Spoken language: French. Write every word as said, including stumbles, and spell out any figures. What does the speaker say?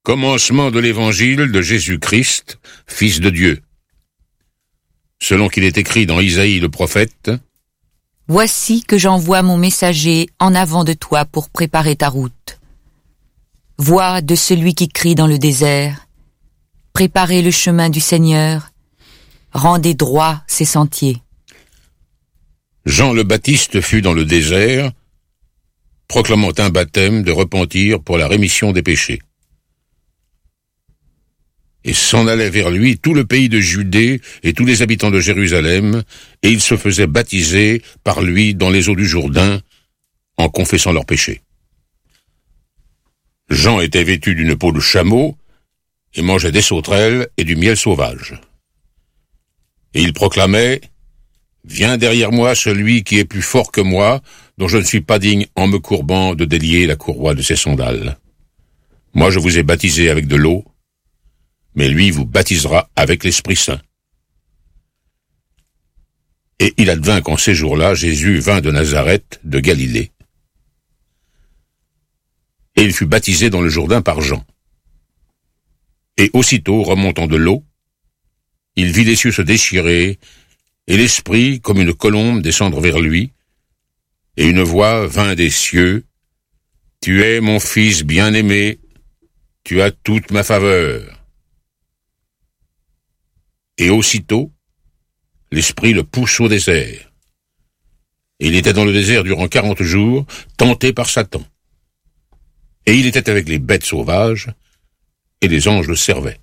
Commencement de l'évangile de Jésus-Christ, Fils de Dieu. Selon qu'il est écrit dans Isaïe le prophète, « Voici que j'envoie mon messager en avant de toi pour préparer ta route. Voix de celui qui crie dans le désert, préparez le chemin du Seigneur, rendez droits ses sentiers. » Jean le Baptiste fut dans le désert, proclamant un baptême de repentir pour la rémission des péchés. Et s'en allait vers lui tout le pays de Judée et tous les habitants de Jérusalem, et ils se faisaient baptiser par lui dans les eaux du Jourdain, en confessant leurs péchés. Jean était vêtu d'une peau de chameau, et mangeait des sauterelles et du miel sauvage. Et il proclamait, « Viens derrière moi celui qui est plus fort que moi, dont je ne suis pas digne en me courbant de délier la courroie de ses sandales. Moi je vous ai baptisé avec de l'eau, mais lui vous baptisera avec l'Esprit Saint. » Et il advint qu'en ces jours-là, Jésus vint de Nazareth, de Galilée, et il fut baptisé dans le Jourdain par Jean. Et aussitôt, remontant de l'eau, il vit les cieux se déchirer, et l'Esprit, comme une colombe, descendre vers lui, et une voix vint des cieux, « Tu es mon Fils bien-aimé, tu as toute ma faveur. » Et aussitôt, l'Esprit le pousse au désert. Et il était dans le désert durant quarante jours, tenté par Satan. Et il était avec les bêtes sauvages, et les anges le servaient.